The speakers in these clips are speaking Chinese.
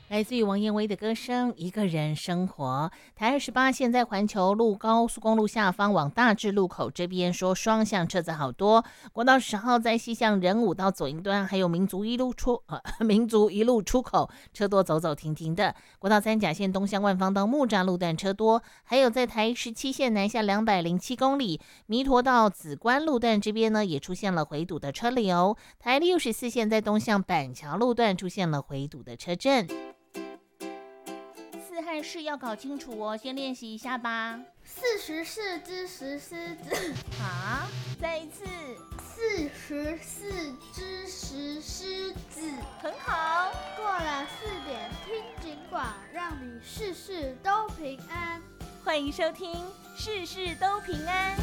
来自于王彦威的歌声《一个人生活》。台28现在环球路高速公路下方往大智路口这边说双向车子好多，国道10号在西向仁武到左营端，还有民族一路出口车多走走停停的。国道3甲线东向万方到木栅路段车多，还有在台17线南下207公里弥陀到紫关路段这边呢也出现了回堵的车流。台64线在东向板桥路段出现了回堵的车阵。四汉式要搞清楚哦，先练习一下吧。 44只石狮子啊，再一次。 44只石狮子， 很好。 过了4点，听警广，让你事事都平安。 欢迎收听《事事都平安》。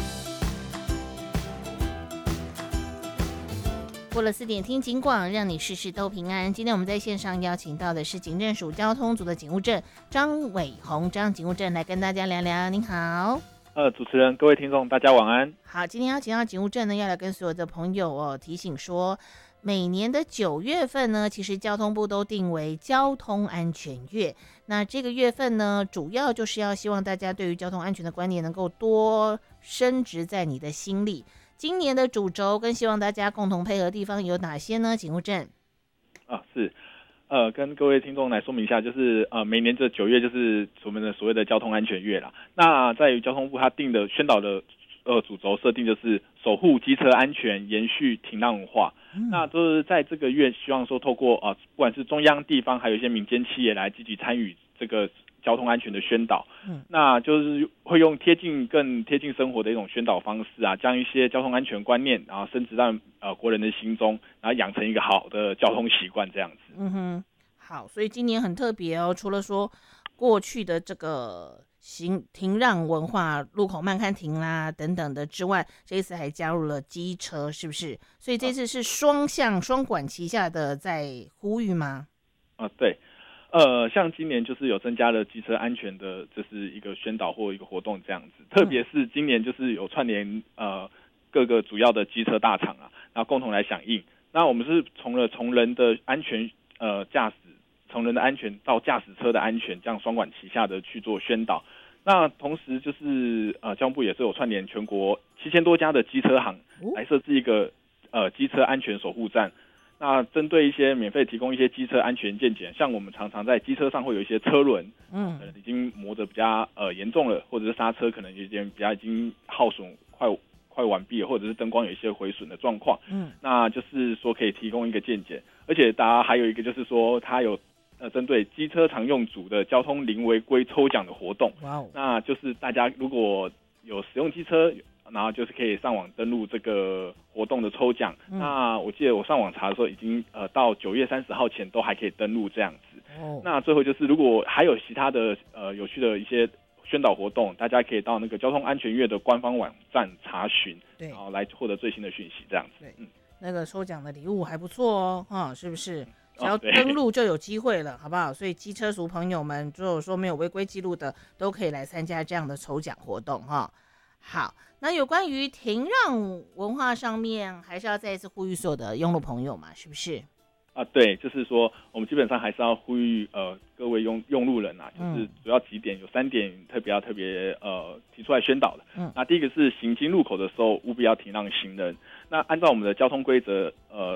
过了4点听警广，让你事事都平安。今天我们在线上邀请到的是警政署交通组的警务正张伟宏，张警务正来跟大家聊聊。您好。 主持人，各位听众，大家晚安。 好，今天邀请到警务正呢，要来跟所有的朋友提醒说，每年的9月份呢，其实交通部都定为交通安全月。那这个月份呢，主要就是要希望大家对于交通安全的观念能够多深植在你的心里。今年的主轴跟希望大家共同配合的地方有哪些呢？警务正是跟各位听众来说明一下，就是每年这9月就是我们的所谓的交通安全月啦。那在于交通部它定的宣导的主轴设定就是守护机车安全，延续停让文化。那就是在这个月，希望说透过不管是中央、地方，还有一些民间企业来积极参与这个交通安全的宣导。那就是会用更贴近生活的一种宣导方式啊，将一些交通安全观念，然后深植到国人的心中，然后养成一个好的交通习惯这样子。 好，所以今年很特别哦，除了说过去的这个停让文化，路口慢看停啦等等的之外，这一次还加入了机车，是不是？所以这次是双管齐下的在呼吁吗？ 对。像今年就是有增加了机车安全的，就是一个宣导或一个活动这样子。特别是今年就是有串联各个主要的机车大厂啊，然后共同来响应。那我们是从人的安全驾驶，从人的安全到驾驶车的安全，这样双管齐下的去做宣导。那同时就是交通部也是有串联全国7000多家的机车行来设置一个机车安全守护站。那针对一些免费提供一些机车安全健检，像我们常常在机车上会有一些车轮，已经磨得比较严重了，或者是刹车可能有点比较已经耗损快完毕了，或者是灯光有一些毁损的状况，那就是说可以提供一个健检，而且大家还有一个就是说它有针对机车常用组的交通零违规抽奖的活动，那就是大家如果有使用机车，然后就是可以上网登录这个活动的抽奖。那我记得我上网查的时候，已经到9月30号前都还可以登录这样子。那最后就是如果还有其他的有趣的一些宣导活动，大家可以到那个交通安全月的官方网站查询，然后来获得最新的讯息这样子。 那个抽奖的礼物还不错哦，是不是？只要登录就有机会了，好不好？所以机车族朋友们，如果说没有违规记录的，都可以来参加这样的抽奖活动哈。好，那有关于停让文化上面，还是要再一次呼吁所有的用路朋友嘛，是不是？ 对，就是说我们基本上还是要呼吁各位用路人啊，就是主要几点，有3点特别提出来宣导的。那第一个是行经路口的时候务必要停让行人。那按照我们的交通规则